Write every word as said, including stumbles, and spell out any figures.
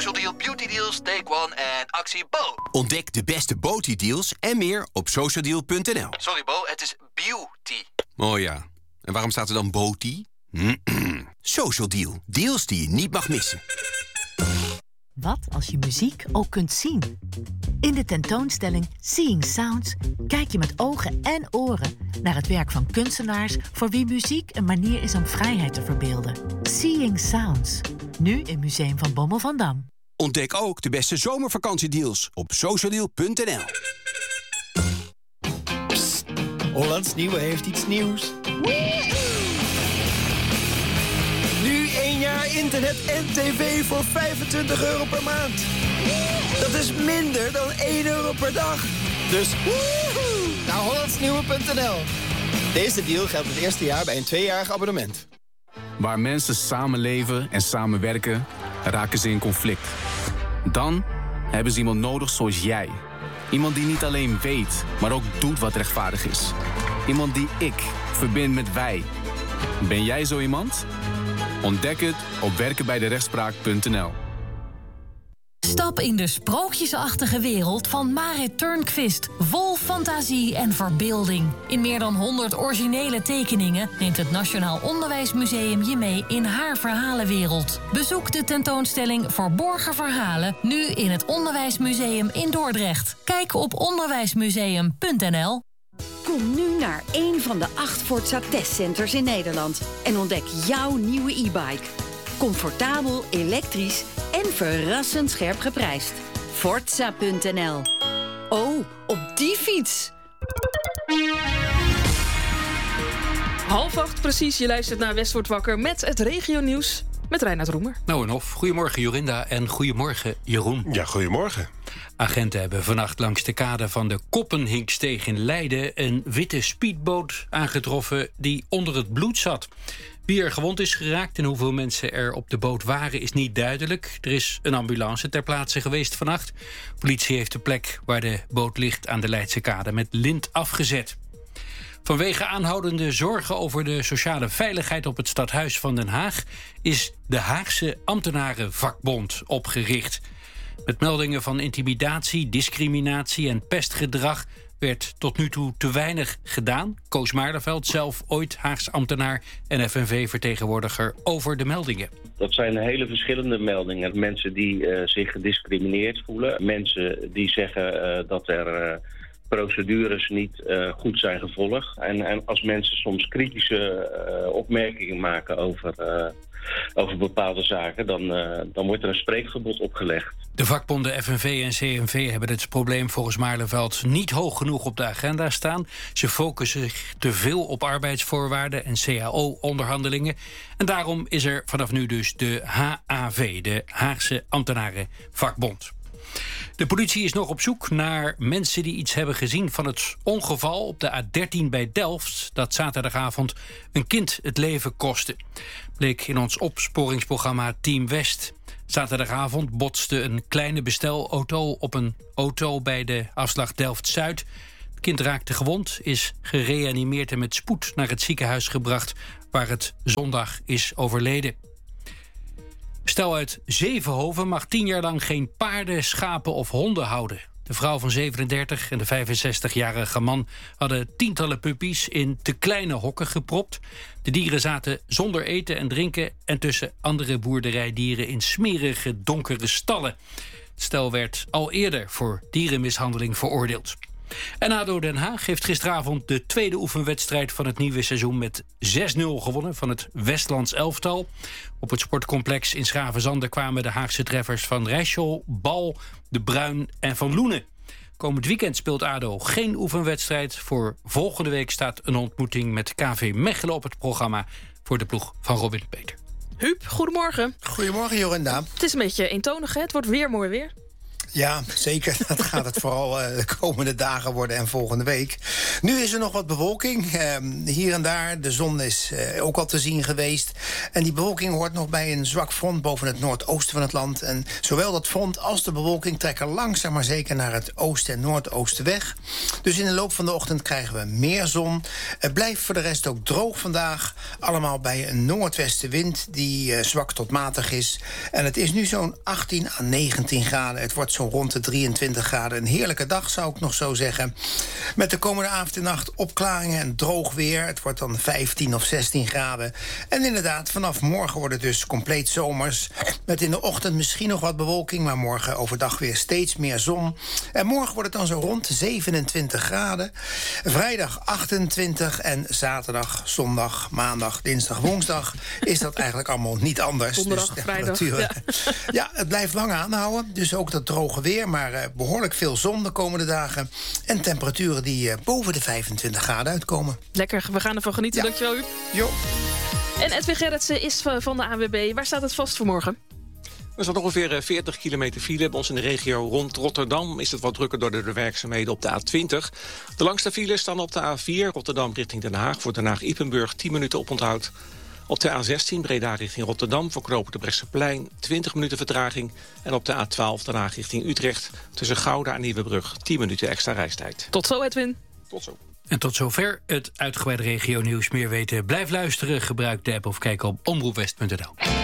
Social Deal, Beauty Deals, Take One en actie Bo. Ontdek de beste Beauty deals en meer op socialdeal punt n l. Sorry Bo, het is beauty. Oh ja, en waarom staat er dan Beauty? Social Deal, deals die je niet mag missen. Wat als je muziek ook kunt zien? In de tentoonstelling Seeing Sounds kijk je met ogen en oren naar het werk van kunstenaars voor wie muziek een manier is om vrijheid te verbeelden. Seeing Sounds, nu in Museum van Bommel van Dam. Ontdek ook de beste zomervakantiedeals op socialdeal punt n l. Psst, Hollands Nieuwe heeft iets nieuws. Nu één jaar internet en tv voor vijfentwintig euro per maand. Dat is minder dan één euro per dag. Dus woehoe, naar hollandsnieuwe punt n l. Deze deal geldt het eerste jaar bij een tweejarig abonnement. Waar mensen samenleven en samenwerken, raken ze in conflict. Dan hebben ze iemand nodig zoals jij. Iemand die niet alleen weet, maar ook doet wat rechtvaardig is. Iemand die ik verbind met wij. Ben jij zo iemand? Ontdek het op werken bij de rechtspraak punt n l. Stap in de sprookjesachtige wereld van Marit Turnquist. Vol fantasie en verbeelding. In meer dan honderd originele tekeningen neemt het Nationaal Onderwijsmuseum je mee in haar verhalenwereld. Bezoek de tentoonstelling Verborgen Verhalen nu in het Onderwijsmuseum in Dordrecht. Kijk op onderwijsmuseum punt n l. Kom nu naar een van de acht Forza testcenters in Nederland en ontdek jouw nieuwe e-bike. Comfortabel, elektrisch en verrassend scherp geprijsd. Forza punt n l. Oh, op die fiets! Half acht precies, je luistert naar West wordt wakker met het regionieuws met Reinoud Roemer. Nou en of. Goedemorgen Jorinda en goedemorgen Jeroen. Ja, goedemorgen. Agenten hebben vannacht langs de kade van de Koppenhinksteeg in Leiden een witte speedboot aangetroffen die onder het bloed zat. Wie er gewond is geraakt en hoeveel mensen er op de boot waren is niet duidelijk. Er is een ambulance ter plaatse geweest vannacht. Politie heeft de plek waar de boot ligt aan de Leidse kade met lint afgezet. Vanwege aanhoudende zorgen over de sociale veiligheid op het stadhuis van Den Haag is de Haagse Ambtenarenvakbond opgericht. Met meldingen van intimidatie, discriminatie en pestgedrag werd tot nu toe te weinig gedaan. Koos Maardenveld, zelf ooit Haags ambtenaar en F N V-vertegenwoordiger over de meldingen. Dat zijn hele verschillende meldingen. Mensen die uh, zich gediscrimineerd voelen. Mensen die zeggen uh, dat er uh, procedures niet uh, goed zijn gevolgd. En, en als mensen soms kritische uh, opmerkingen maken over, uh, over bepaalde zaken, dan, uh, dan wordt er een spreekverbod opgelegd. De vakbonden F N V en C N V hebben het probleem volgens Maardenveld niet hoog genoeg op de agenda staan. Ze focussen zich te veel op arbeidsvoorwaarden en C A O-onderhandelingen. En daarom is er vanaf nu dus de H A V, de Haagse Ambtenarenvakbond. De politie is nog op zoek naar mensen die iets hebben gezien van het ongeval op de A dertien bij Delft dat zaterdagavond een kind het leven kostte. Bleek in ons opsporingsprogramma Team West. Zaterdagavond botste een kleine bestelauto op een auto bij de afslag Delft-Zuid. Het kind raakte gewond, is gereanimeerd en met spoed naar het ziekenhuis gebracht, waar het zondag is overleden. Stel uit Zevenhoven mag tien jaar lang geen paarden, schapen of honden houden. De vrouw van zevenendertig en de vijfenzestigjarige man hadden tientallen puppies in te kleine hokken gepropt. De dieren zaten zonder eten en drinken en tussen andere boerderijdieren in smerige, donkere stallen. Het stel werd al eerder voor dierenmishandeling veroordeeld. En A D O Den Haag heeft gisteravond de tweede oefenwedstrijd van het nieuwe seizoen met zes nul gewonnen van het Westlands elftal. Op het sportcomplex in Schravenzande kwamen de Haagse treffers van Rijssel, Bal, De Bruin en Van Loenen. Komend weekend speelt A D O geen oefenwedstrijd. Voor volgende week staat een ontmoeting met K V Mechelen op het programma voor de ploeg van Robin Peter. Huub, goedemorgen. Goedemorgen, Jorinda. Het is een beetje eentonig, hè? Het wordt weer mooi weer. Ja, zeker. Dat gaat het vooral uh, de komende dagen worden en volgende week. Nu is er nog wat bewolking. Uh, hier en daar. De zon is uh, ook al te zien geweest. En die bewolking hoort nog bij een zwak front boven het noordoosten van het land. En zowel dat front als de bewolking trekken langzaam maar zeker naar het oosten en noordoosten weg. Dus in de loop van de ochtend krijgen we meer zon. Het blijft voor de rest ook droog vandaag. Allemaal bij een noordwestenwind die uh, zwak tot matig is. En het is nu zo'n achttien à negentien graden. Het wordt zo'n rond de drieëntwintig graden. Een heerlijke dag, zou ik nog zo zeggen. Met de komende avond en nacht opklaringen en droog weer. Het wordt dan vijftien of zestien graden. En inderdaad, vanaf morgen wordt het dus compleet zomers. Met in de ochtend misschien nog wat bewolking, maar morgen overdag weer steeds meer zon. En morgen wordt het dan zo rond de zevenentwintig graden. Vrijdag achtentwintig en zaterdag, zondag, maandag, dinsdag, woensdag is dat eigenlijk allemaal niet anders. Donderdag, dus vrijdag. Ja. ja, het blijft lang aanhouden. Dus ook dat droge weer, maar uh, behoorlijk veel zon de komende dagen. En temperaturen die uh, boven de vijfentwintig graden uitkomen. Lekker, we gaan ervan genieten. Ja. Dankjewel, Huub. Jo. En Edwin Gerritsen is van de A N W B. Waar staat het vast voor morgen? Er staat ongeveer veertig kilometer file. Bij ons in de regio rond Rotterdam is het wat drukker door de werkzaamheden op de A twintig. De langste files staan op de A vier, Rotterdam richting Den Haag. Voor Den Haag-Ippenburg tien minuten oponthoud. Op de A zestien, Breda richting Rotterdam, voor knooppunt de Brechtseplein twintig minuten vertraging. En op de A twaalf, Den Haag richting Utrecht, tussen Gouda en Nieuwebrug tien minuten extra reistijd. Tot zo, Edwin. Tot zo. En tot zover het uitgebreide regionieuws. Meer weten, blijf luisteren, gebruik de app of kijk op omroepwest punt n l.